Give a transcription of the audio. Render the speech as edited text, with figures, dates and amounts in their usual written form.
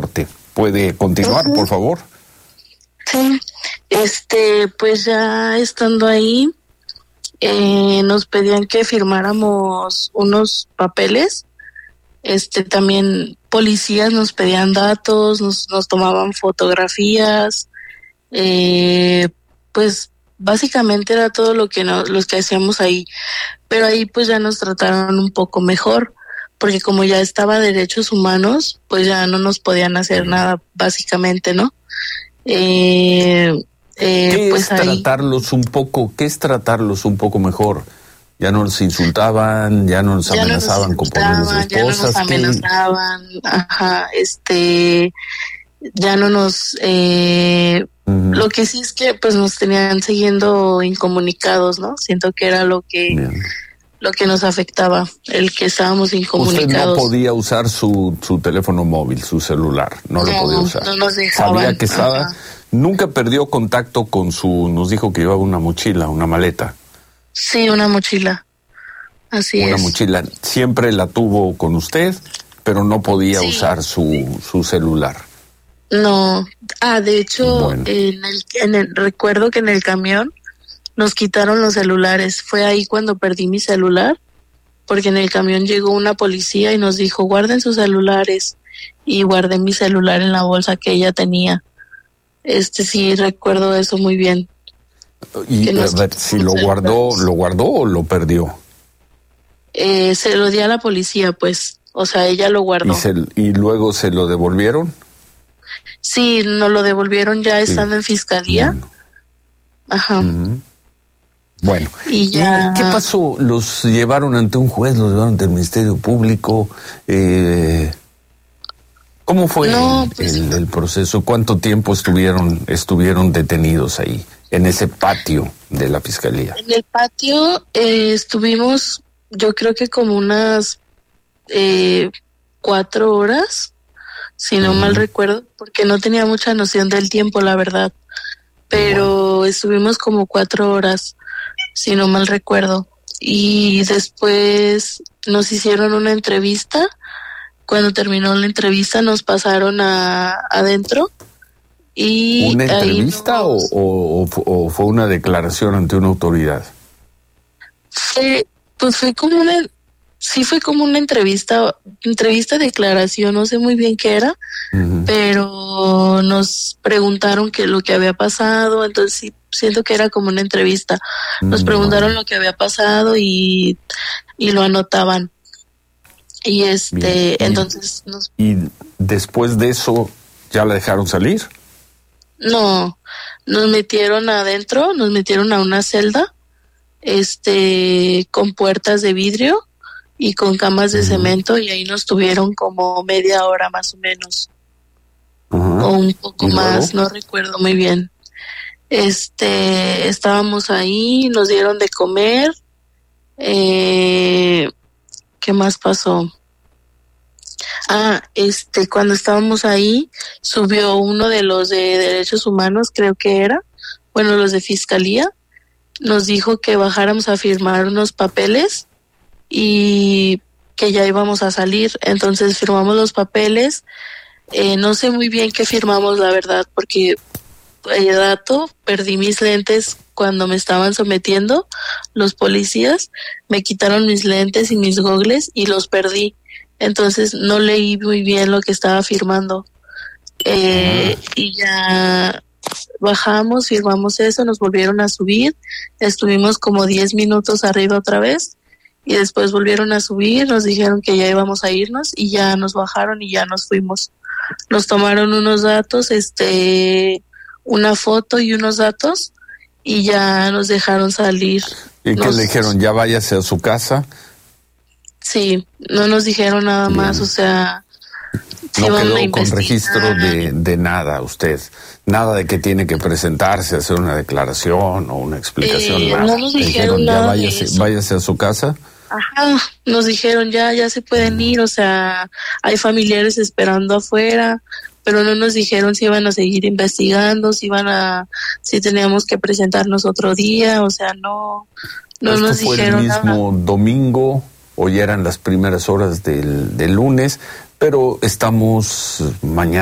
corte. ¿Puede continuar, por favor? Sí, pues ya estando ahí, nos pedían que firmáramos unos papeles. También policías nos pedían datos, nos tomaban fotografías, pues básicamente era todo lo que los que hacíamos ahí, pero ahí pues ya nos trataron un poco mejor, porque como ya estaba derechos humanos, pues ya no nos podían hacer nada, básicamente, ¿no? ¿Qué pues es tratarlos un poco? ¿Qué es tratarlos un poco mejor? Ya no nos insultaban, ya no nos amenazaban con ponerles esposas. Ya no nos amenazaban, ya no nos... Lo que sí es que pues nos tenían siguiendo incomunicados, ¿no? Siento que era lo que nos afectaba, el que estábamos incomunicados. Usted no podía usar su teléfono móvil, su celular, no lo podía usar. No nos dejaban. Sabía que estaba... Nunca perdió contacto con nos dijo que llevaba una mochila, una maleta. Sí, una mochila. Así es. Una mochila. Siempre la tuvo con usted, pero no podía usar su celular. No. De hecho, bueno. Recuerdo que en el camión nos quitaron los celulares. Fue ahí cuando perdí mi celular, porque en el camión llegó una policía y nos dijo, guarden sus celulares. Y guardé mi celular en la bolsa que ella tenía. Sí, recuerdo eso muy bien. Y a ver, si lo guardó o lo perdió. Se lo di a la policía, pues. O sea, ella lo guardó. ¿Y luego se lo devolvieron? Sí, nos lo devolvieron ya estando en fiscalía. Ajá. Bueno, ¿Y ya... qué pasó? ¿Los llevaron ante un juez? ¿Los llevaron ante el Ministerio Público? ¿Cómo fue el proceso? ¿Cuánto tiempo estuvieron detenidos ahí, en ese patio de la fiscalía? En el patio estuvimos, yo creo que como unas 4 horas, si no mal recuerdo, porque no tenía mucha noción del tiempo, la verdad. Pero estuvimos como 4 horas, si no mal recuerdo. Y después nos hicieron una entrevista. Cuando terminó la entrevista nos pasaron adentro. Y ¿Una entrevista o fue una declaración ante una autoridad? Fue como una entrevista, declaración, no sé muy bien qué era, pero nos preguntaron lo que había pasado, entonces sí, siento que era como una entrevista. Nos preguntaron lo que había pasado y lo anotaban. Y entonces ¿Y después de eso ya la dejaron salir? No, nos metieron adentro, nos metieron a una celda, con puertas de vidrio y con camas de cemento, y ahí nos tuvieron como media hora más o menos, o un poco más, no recuerdo muy bien. Estábamos ahí, nos dieron de comer. ¿Qué más pasó? Cuando estábamos ahí, subió uno de los de derechos humanos, creo que era, los de fiscalía, nos dijo que bajáramos a firmar unos papeles y que ya íbamos a salir. Entonces firmamos los papeles. No sé muy bien qué firmamos, la verdad, porque perdí mis lentes cuando me estaban sometiendo los policías, me quitaron mis lentes y mis gogles y los perdí. Entonces no leí muy bien lo que estaba firmando. Y ya bajamos, firmamos eso, nos volvieron a subir, estuvimos como 10 minutos arriba otra vez y después volvieron a subir, nos dijeron que ya íbamos a irnos y ya nos bajaron y ya nos fuimos. Nos tomaron unos datos, una foto y unos datos y ya nos dejaron salir. ¿Y qué le dijeron? ¿Ya váyase a su casa? Sí, no nos dijeron nada más, o sea... No quedó con registro de nada usted, nada de que tiene que presentarse, hacer una declaración o una explicación, nada. No nos dijeron nada ya váyase a su casa. Ajá, nos dijeron ya se pueden ir, o sea, hay familiares esperando afuera, pero no nos dijeron si iban a seguir investigando, si teníamos que presentarnos otro día, o sea, no nos dijeron nada. ¿Esto fue el mismo domingo? Hoy eran las primeras horas del lunes, pero estamos mañana.